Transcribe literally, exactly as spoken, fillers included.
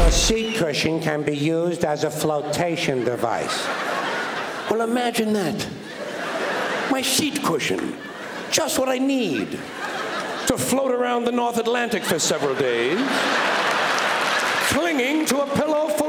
Your seat cushion can be used as a flotation device. Well, imagine that. My seat cushion. Just what I need to float around the North Atlantic for several days, clinging to a pillow full